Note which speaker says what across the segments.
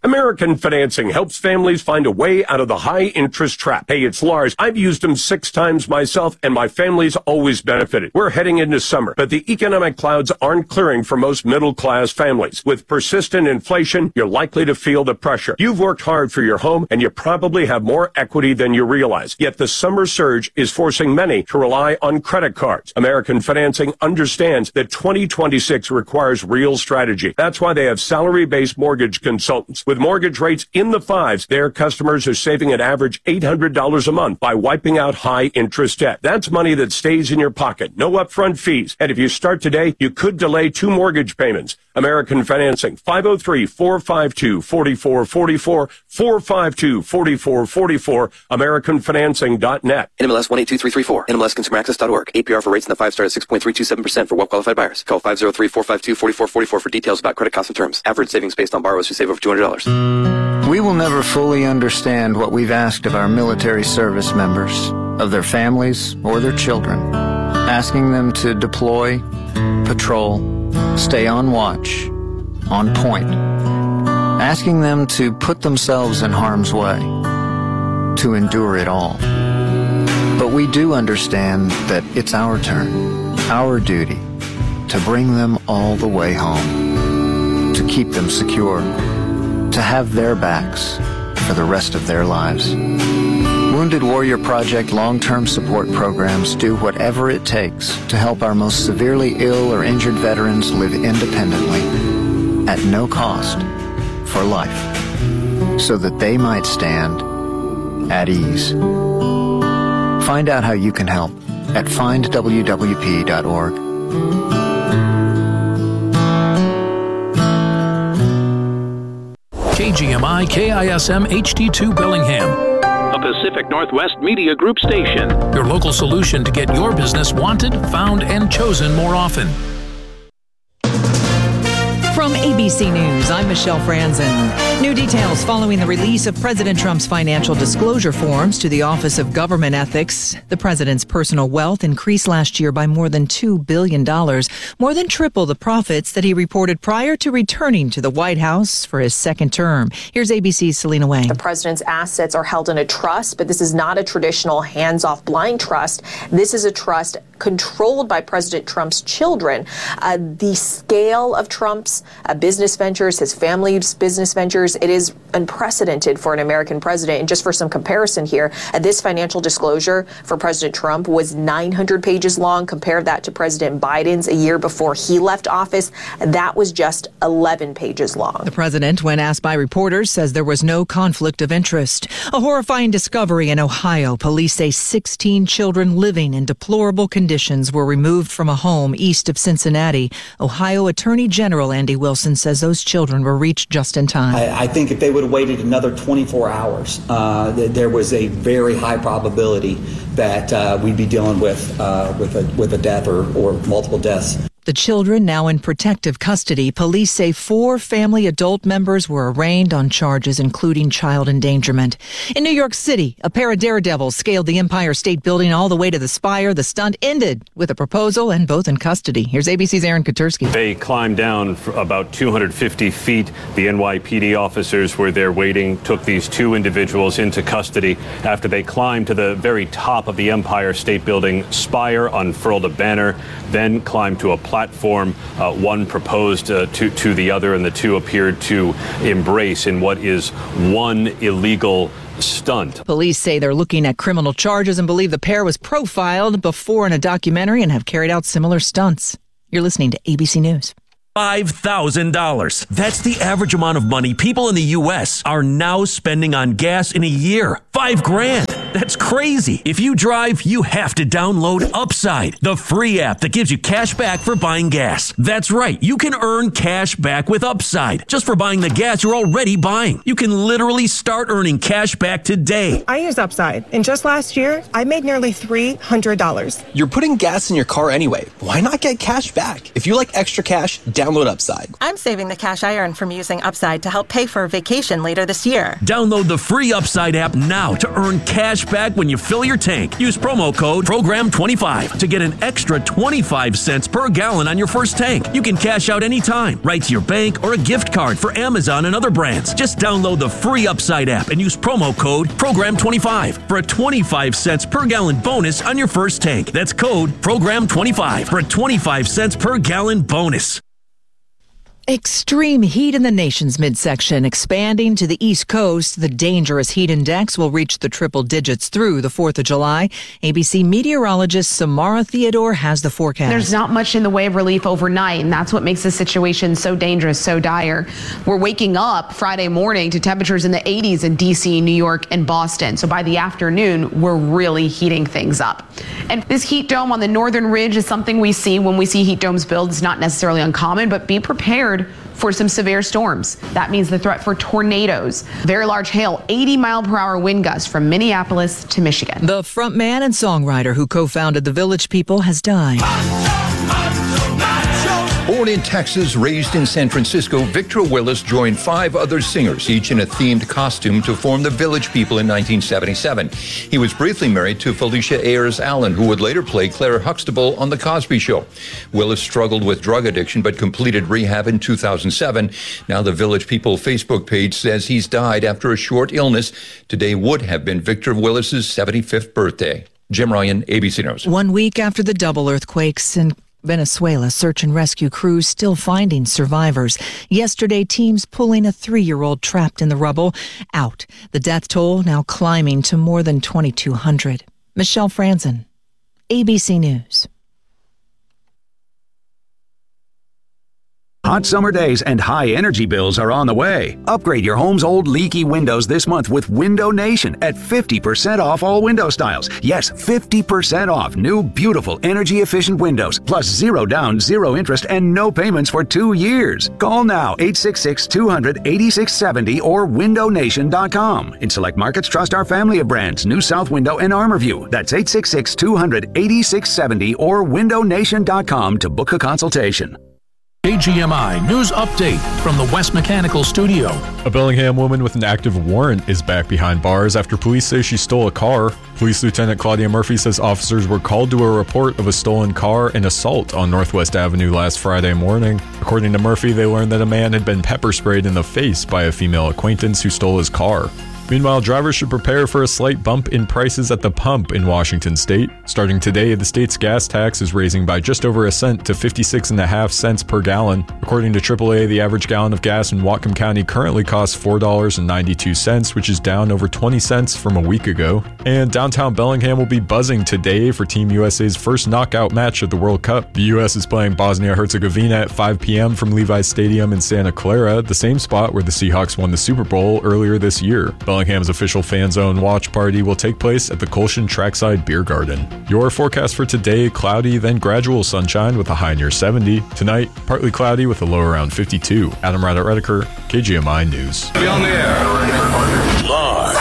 Speaker 1: American Financing helps families find a way out of the high-interest trap. Hey, it's Lars. I've used them 6 times myself, and my family's always benefited. We're heading into summer, but the economic clouds aren't clearing for most middle-class families. With persistent inflation, you're likely to feel the pressure. You've worked hard for your home, and you probably have more equity than you realize. Yet the summer surge is forcing many to rely on credit cards. American Financing understands that 2026 requires real strategy. That's why they have salary-based mortgage consultants. With mortgage rates in the 5s, their customers are saving an average $800 a month by wiping out high-interest debt. That's money that stays in your pocket, no upfront fees. And if you start today, you could delay 2 mortgage payments. American Financing, 503-452-4444, 452-4444, AmericanFinancing.net.
Speaker 2: NMLS 182334, NMLSConsumerAccess.org. APR for rates in the 5-star at 6.327% for well-qualified buyers. Call 503-452-4444 for details about credit costs and terms. Average savings based on borrowers who save over $200.
Speaker 3: We will never fully understand what we've asked of our military service members, of their families or their children, asking them to deploy, patrol, stay on watch, on point, asking them to put themselves in harm's way, to endure it all. But we do understand that it's our turn, our duty, to bring them all the way home, to keep them secure, to have their backs for the rest of their lives. Wounded Warrior Project long-term support programs do whatever it takes to help our most severely ill or injured veterans live independently, at no cost, for life, so that they might stand at ease. Find out how you can help at findwwp.org.
Speaker 4: KGMI KISM HD2 Bellingham, a Pacific Northwest Media Group station. Your local solution to get your business wanted, found, and chosen more often.
Speaker 5: From ABC News, I'm Michelle Franzen. New details following the release of President Trump's financial disclosure forms to the Office of Government Ethics. The president's personal wealth increased last year by more than $2 billion, more than triple the profits that he reported prior to returning to the White House for his second term. Here's ABC's Selena Wang.
Speaker 6: The president's assets are held in a trust, but this is not a traditional hands-off blind trust. This is a trust controlled by President Trump's children. The scale of Trump's business ventures, his family's business ventures, it is unprecedented for an American president. And just for some comparison here, this financial disclosure for President Trump was 900 pages long. Compare that to President Biden's a year before he left office. That was just 11 pages long.
Speaker 5: The president, when asked by reporters, says there was no conflict of interest. A horrifying discovery in Ohio. Police say 16 children living in deplorable conditions were removed from a home east of Cincinnati. Ohio Attorney General Andy Wilson says those children were reached just in time.
Speaker 7: I think if they would have waited another 24 hours, there was a very high probability that we'd be dealing with a death or multiple deaths.
Speaker 5: The children now in protective custody. Police say 4 family adult members were arraigned on charges including child endangerment. In New York City, a pair of daredevils scaled the Empire State Building all the way to the spire. The stunt ended with a proposal and both in custody. Here's ABC's Aaron Katersky.
Speaker 8: They climbed down for about 250 feet. The NYPD officers were there waiting, took these 2 individuals into custody after they climbed to the very top of the Empire State Building spire, unfurled a banner, then climbed to a platform. One proposed to the other, and the 2 appeared to embrace in what is one illegal stunt.
Speaker 5: Police say they're looking at criminal charges and believe the pair was profiled before in a documentary and have carried out similar stunts. You're listening to ABC News.
Speaker 9: $5,000. That's the average amount of money people in the U.S. are now spending on gas in a year. $5,000. That's crazy. If you drive, you have to download Upside, the free app that gives you cash back for buying gas. That's right. You can earn cash back with Upside just for buying the gas you're already buying. You can literally start earning cash back today.
Speaker 10: I use Upside, and just last year, I made nearly $300.
Speaker 11: You're putting gas in your car anyway. Why not get cash back? If you like extra cash, download Upside.
Speaker 12: I'm saving the cash I earn from using Upside to help pay for a vacation later this year.
Speaker 9: Download the free Upside app now to earn cash cash back when you fill your tank. Use promo code PROGRAM25 to get an extra 25 cents per gallon on your first tank. You can cash out anytime, right to your bank or a gift card for Amazon and other brands. Just download the free Upside app and use promo code PROGRAM25 for a 25 cents per gallon bonus on your first tank. That's code PROGRAM25 for a 25 cents per gallon bonus.
Speaker 5: Extreme heat in the nation's midsection. Expanding to the East Coast, the dangerous heat index will reach the triple digits through the 4th of July. ABC meteorologist Samara Theodore has the forecast.
Speaker 13: There's not much in the way of relief overnight, and that's what makes the situation so dangerous, so dire. We're waking up Friday morning to temperatures in the 80s in D.C., New York, and Boston. So by the afternoon, we're really heating things up. And this heat dome on the northern ridge is something we see when we see heat domes build. It's not necessarily uncommon, but be prepared for some severe storms. That means the threat for tornadoes, very large hail, 80-mile-per-hour wind gusts from Minneapolis to Michigan.
Speaker 5: The frontman and songwriter who co-founded the Village People has died.
Speaker 14: Born in Texas, raised in San Francisco, Victor Willis joined 5 other singers, each in a themed costume, to form the Village People in 1977. He was briefly married to Felicia Ayers-Allen, who would later play Claire Huxtable on The Cosby Show. Willis struggled with drug addiction but completed rehab in 2007. Now the Village People Facebook page says he's died after a short illness. Today would have been Victor Willis's 75th birthday. Jim Ryan, ABC News.
Speaker 5: 1 week after the double earthquakes in Venezuela, search and rescue crews still finding survivors. Yesterday, teams pulling a 3-year-old trapped in the rubble out. The death toll now climbing to more than 2,200. Michelle Franzen, ABC News.
Speaker 15: Hot summer days and high energy bills are on the way. Upgrade your home's old leaky windows this month with Window Nation at 50% off all window styles. Yes, 50% off new, beautiful, energy-efficient windows, plus 0 down, 0 interest, and no payments for 2 years. Call now, 866-200-8670 or windownation.com. In select markets, trust our family of brands, New South Window and ArmorView. That's 866-200-8670 or windownation.com to book a consultation.
Speaker 4: KGMI News Update from the West Mechanical Studio.
Speaker 16: A Bellingham woman with an active warrant is back behind bars after police say she stole a car. Police Lieutenant Claudia Murphy says officers were called to a report of a stolen car and assault on Northwest Avenue last Friday morning. According to Murphy, they learned that a man had been pepper sprayed in the face by a female acquaintance who stole his car. Meanwhile, drivers should prepare for a slight bump in prices at the pump in Washington state. Starting today, the state's gas tax is raising by just over a cent to 56.5 cents per gallon. According to AAA, the average gallon of gas in Whatcom County currently costs $4.92, which is down over 20 cents from a week ago. And downtown Bellingham will be buzzing today for Team USA's first knockout match of the World Cup. The U.S. is playing Bosnia-Herzegovina at 5 p.m. from Levi's Stadium in Santa Clara, the same spot where the Seahawks won the Super Bowl earlier this year. Bellingham's official fan zone watch party will take place at the Colshan Trackside Beer Garden. Your forecast for today: cloudy, then gradual sunshine with a high near 70. Tonight, partly cloudy with a low around 52. Adam Ryder-Rediker, KGMI News.
Speaker 17: Be on the air. Lars.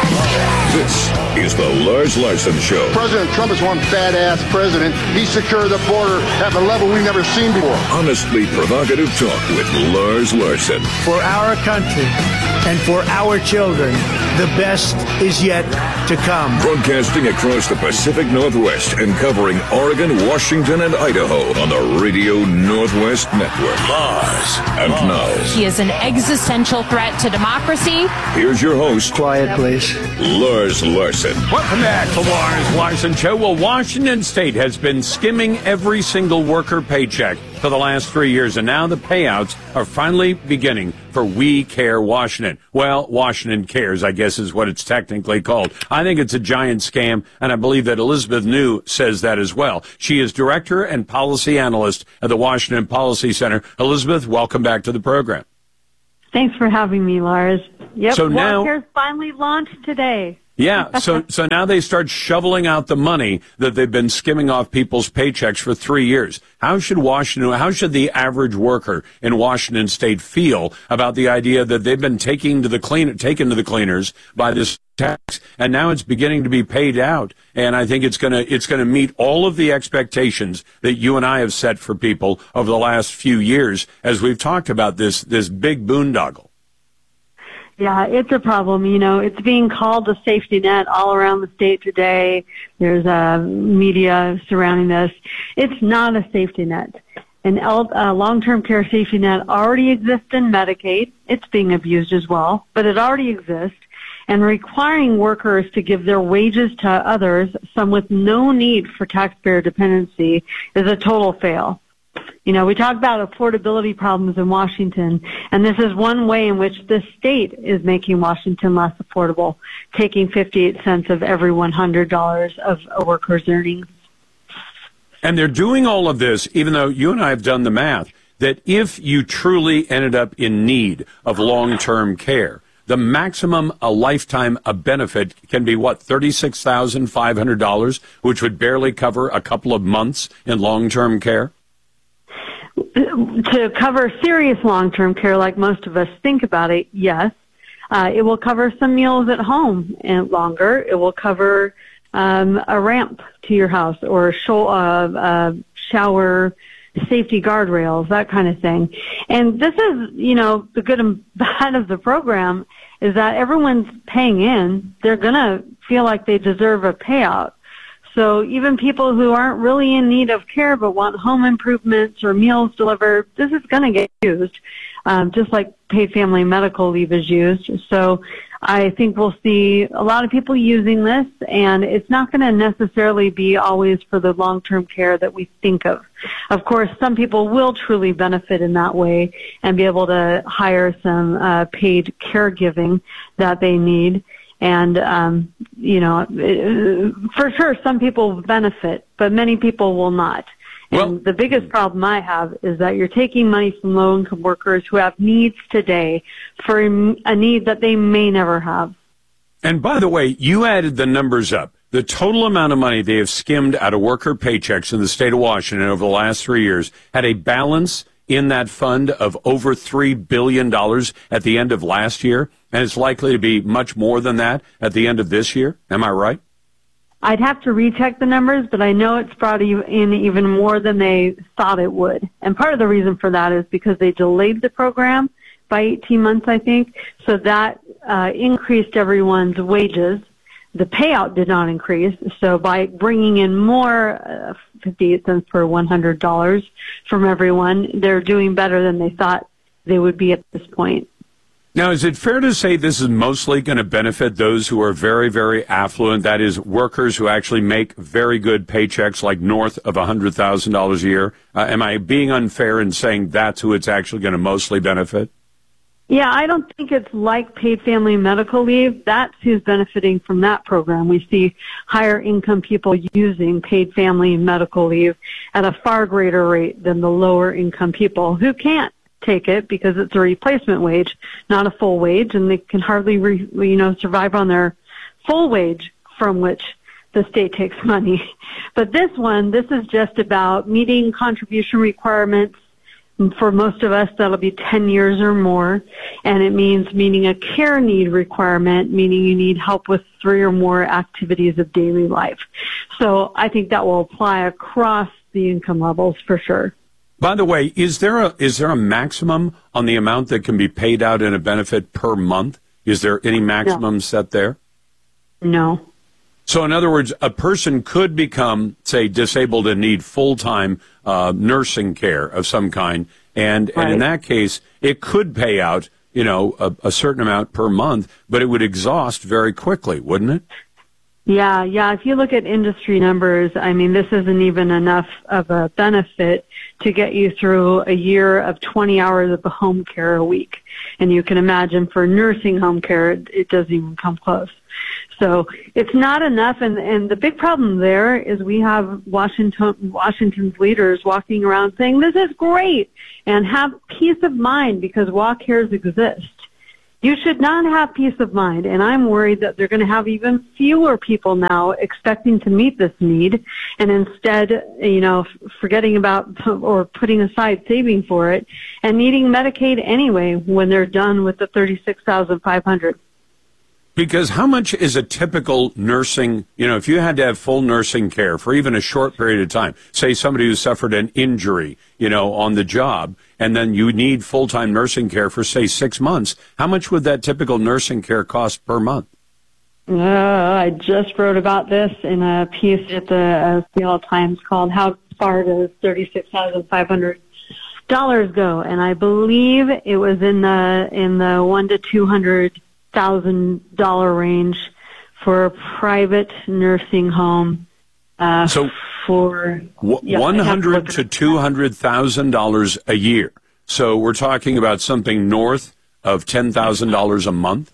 Speaker 17: This is the Lars Larson Show.
Speaker 18: President Trump is one badass president. He secured the border at a level we've never seen before.
Speaker 17: Honestly provocative talk with Lars Larson.
Speaker 19: For our country and for our children, the best is yet to come.
Speaker 17: Broadcasting across the Pacific Northwest and covering Oregon, Washington, and Idaho on the Radio Northwest Network. Lars. And now,
Speaker 20: he is an existential threat to democracy.
Speaker 17: Here's your host.
Speaker 19: Quiet, please.
Speaker 17: Lars Larson.
Speaker 1: Welcome back to Lars Larson Show. Well, Washington State has been skimming every single worker paycheck for the last 3 years, and now the payouts are finally beginning for We Care Washington. Well, Washington Cares, I guess, is what it's technically called. I think it's a giant scam, and I believe that Elizabeth New says that as well. She is Director and Policy Analyst at the Washington Policy Center. Elizabeth, welcome back to the program.
Speaker 21: Thanks for having me, Lars. Yep,
Speaker 1: so now,
Speaker 21: WellCare's finally launched today.
Speaker 1: Yeah, so now they start shoveling out the money that they've been skimming off people's paychecks for 3 years. How should the average worker in Washington State feel about the idea that they've been taken to the cleaners by this tax, and now it's beginning to be paid out? And I think it's gonna meet all of the expectations that you and I have set for people over the last few years as we've talked about this big boondoggle.
Speaker 21: Yeah, it's a problem. You know, it's being called a safety net all around the state today. There's media surrounding this. It's not a safety net. An long-term care safety net already exists in Medicaid. It's being abused as well, but it already exists. And requiring workers to give their wages to others, some with no need for taxpayer dependency, is a total fail. You know, we talk about affordability problems in Washington, and this is one way in which the state is making Washington less affordable, taking 58 cents of every $100 of a worker's earnings.
Speaker 1: And they're doing all of this, even though you and I have done the math, that if you truly ended up in need of long-term care, the maximum a lifetime benefit can be, what, $36,500, which would barely cover a couple of months in long-term care?
Speaker 21: To cover serious long-term care, like most of us think about it, yes. It will cover some meals at home and longer. It will cover a ramp to your house or shower safety guardrails, that kind of thing. And this is, you know, the good and bad of the program is that everyone's paying in. They're going to feel like they deserve a payout. So even people who aren't really in need of care but want home improvements or meals delivered, this is going to get used, just like paid family medical leave is used. So I think we'll see a lot of people using this, and it's not going to necessarily be always for the long-term care that we think of. Of course, some people will truly benefit in that way and be able to hire some paid caregiving that they need. And, you know, for sure, some people will benefit, but many people will not. And the biggest problem I have is that you're taking money from low-income workers who have needs today for a need that they may never have.
Speaker 1: And by the way, you added the numbers up. The total amount of money they have skimmed out of worker paychecks in the state of Washington over the last 3 years had a balance in that fund of over $3 billion at the end of last year, and it's likely to be much more than that at the end of this year. Am I right?
Speaker 21: I'd have to recheck the numbers, but I know it's brought in even more than they thought it would. And part of the reason for that is because they delayed the program by 18 months, I think, so that increased everyone's wages. The payout did not increase, so by bringing in more 58 cents per $100 from everyone, they're doing better than they thought they would be at this point.
Speaker 1: Now, is it fair to say this is mostly going to benefit those who are very, very affluent, that is, workers who actually make very good paychecks, like north of $100,000 a year? Am I being unfair in saying that's who it's actually going to mostly benefit?
Speaker 21: Yeah, I don't think it's like paid family medical leave. That's who's benefiting from that program. We see higher income people using paid family medical leave at a far greater rate than the lower income people who can't take it because it's a replacement wage, not a full wage, and they can hardly survive on their full wage from which the state takes money. But this is just about meeting contribution requirements. For most of us, that'll be 10 years or more, and it means meeting a care need requirement, meaning you need help with 3 or more activities of daily life. So I think that will apply across the income levels for sure.
Speaker 1: By the way, is there a maximum on the amount that can be paid out in a benefit per month? Is there any maximum set there?
Speaker 21: No.
Speaker 1: So in other words, a person could become, say, disabled and need full-time nursing care of some kind, and in that case, it could pay out, a certain amount per month, but it would exhaust very quickly, wouldn't it?
Speaker 21: Yeah. If you look at industry numbers, I mean, this isn't even enough of a benefit to get you through a year of 20 hours of home care a week. And you can imagine for nursing home care, it doesn't even come close. So it's not enough, and the big problem there is we have Washington's leaders walking around saying, this is great, and have peace of mind because WACARES exist. You should not have peace of mind, and I'm worried that they're going to have even fewer people now expecting to meet this need, and instead, forgetting about or putting aside saving for it, and needing Medicaid anyway when they're done with the $36,500.
Speaker 2: Because how much is a typical nursing, if you had to have full nursing care for even a short period of time, say somebody who suffered an injury, on the job, and then you need full-time nursing care for, say, 6 months, how much would that typical nursing care cost per month?
Speaker 21: I just wrote about this in a piece at the Seattle Times called "How Far Does $36,500 Go?" And I believe it was in the $100,000 to $200,000 range for a private nursing home.
Speaker 2: $100,000 to $200,000 a year. So we're talking about something north of $10,000 a month.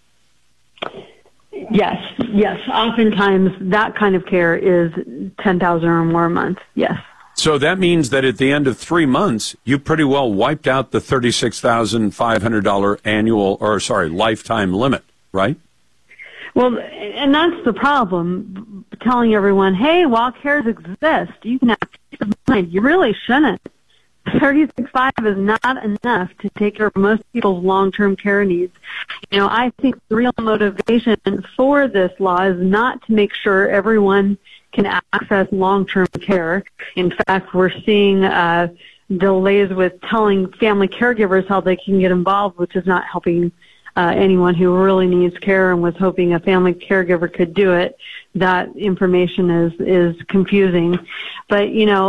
Speaker 21: Yes. Oftentimes that kind of care is $10,000 or more a month. Yes.
Speaker 2: So that means that at the end of 3 months, you pretty well wiped out the $36,500 lifetime limit, right?
Speaker 21: Well, and that's the problem, telling everyone, hey, while cares exist, you can have peace of mind. You really shouldn't. $36,500 is not enough to take care of most people's long-term care needs. I think the real motivation for this law is not to make sure everyone can access long-term care. In fact, we're seeing delays with telling family caregivers how they can get involved, which is not helping anyone who really needs care and was hoping a family caregiver could do it. That information is confusing. But,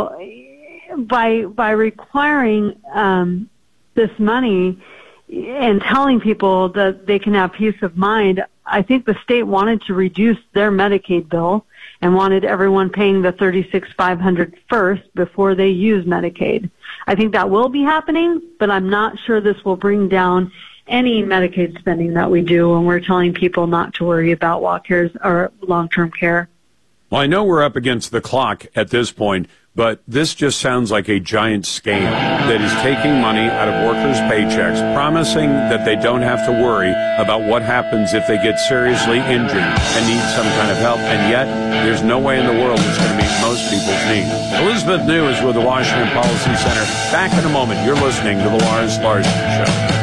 Speaker 21: by requiring this money and telling people that they can have peace of mind, I think the state wanted to reduce their Medicaid bill and wanted everyone paying the $36,500 first before they use Medicaid. I think that will be happening, but I'm not sure this will bring down any Medicaid spending that we do when we're telling people not to worry about WellCares or long-term care.
Speaker 2: Well, I know we're up against the clock at this point, but this just sounds like a giant scam that is taking money out of workers' paychecks, promising that they don't have to worry about what happens if they get seriously injured and need some kind of help, and yet there's no way in the world it's going to meet most people's needs. Elizabeth New is with the Washington Policy Center. Back in a moment. You're listening to The Lars Larson Show.